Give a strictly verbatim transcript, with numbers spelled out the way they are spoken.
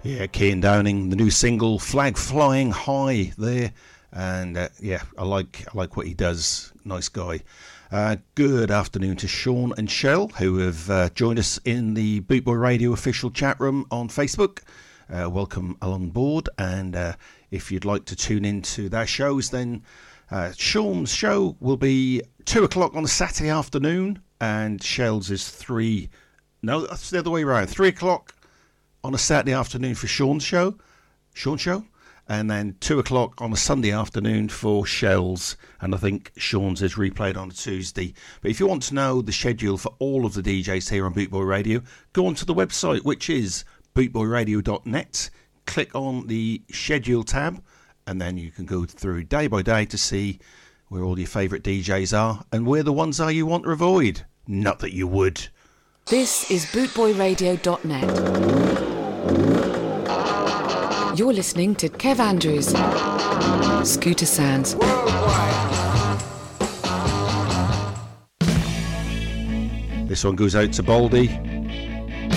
Yeah, Cian Downing, the new single, Flag Flying High there. And uh, yeah, I like I like what he does. Nice guy. Uh, good afternoon to Sean and Shell, who have uh, joined us in the Bootboy Radio official chat room on Facebook. Uh, welcome along board. And uh, if you'd like to tune into their shows, then uh, Sean's show will be two o'clock on a Saturday afternoon, and Shell's is three. No, that's the other way around. Three o'clock on a Saturday afternoon for Sean's show, Sean's show, and then two o'clock on a Sunday afternoon for Shell's, and I think Sean's is replayed on a Tuesday. But if you want to know the schedule for all of the D Js here on Bootboy Radio, go onto the website, which is bootboy radio dot net. Click on the schedule tab, and then you can go through day by day to see where all your favourite D Js are and where the ones are you want to avoid. Not that you would. This is bootboy radio dot net. You're listening to Kev Andrews, Scooter Sands. This one goes out to Baldy.